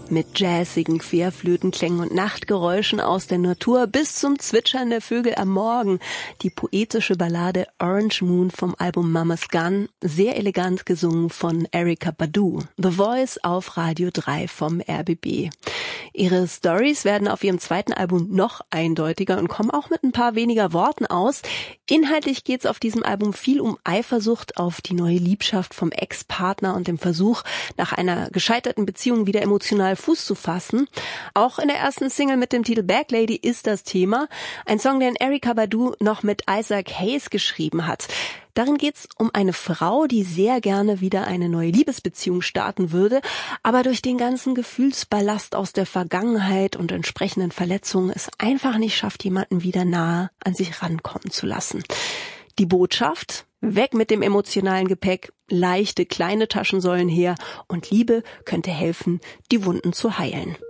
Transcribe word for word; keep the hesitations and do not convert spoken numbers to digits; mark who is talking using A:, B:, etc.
A: Mit jazzigen Querflötenklängen und Nachtgeräuschen aus der Natur bis zum Zwitschern der Vögel am Morgen. Die poetische Ballade Orange Moon vom Album Mama's Gun, sehr elegant gesungen von Erykah Badu. The Voice auf Radio drei vom R B B. Ihre Stories werden auf ihrem zweiten Album noch eindeutiger und kommen auch mit ein paar weniger Worten aus. Inhaltlich geht's auf diesem Album viel um Eifersucht auf die neue Liebschaft vom Ex-Partner und dem Versuch, nach einer gescheiterten Beziehung wieder emotional Fuß zu fassen. Auch in der ersten Single mit dem Titel Bag Lady ist das Thema. Ein Song, den Erykah Badu noch mit Isaac Hayes geschrieben hat. Darin geht's um eine Frau, die sehr gerne wieder eine neue Liebesbeziehung starten würde, aber durch den ganzen Gefühlsballast aus der Vergangenheit und entsprechenden Verletzungen es einfach nicht schafft, jemanden wieder nahe an sich rankommen zu lassen. Die Botschaft: Weg mit dem emotionalen Gepäck, leichte kleine Taschen sollen her und Liebe könnte helfen, die Wunden zu heilen.